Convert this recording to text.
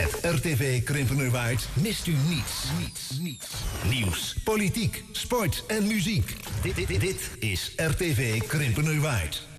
Met RTV Krimpenerwaard mist u niets. Nieuws, politiek, sport en muziek. Dit is RTV Krimpenerwaard.